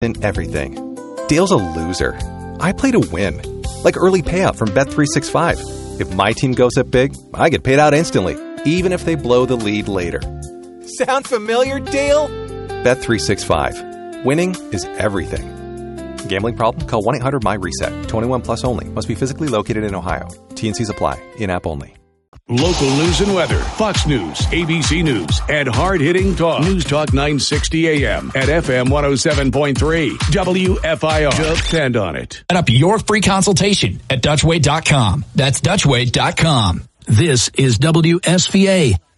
in everything. Dale's a loser. I play to win. Like early payout from Bet365. If my team goes up big, I get paid out instantly, even if they blow the lead later. Sound familiar, Dale? Bet365. Winning is everything. Gambling problem? Call 1-800-MY-RESET. 21 plus only. Must be physically located in Ohio. T&Cs apply. In-app only. Local news and weather, Fox News, ABC News, and hard-hitting talk. News Talk 960 AM at FM 107.3. WFIR. Depend on it. Set up your free consultation at Dutchway.com. That's Dutchway.com. This is WSVA.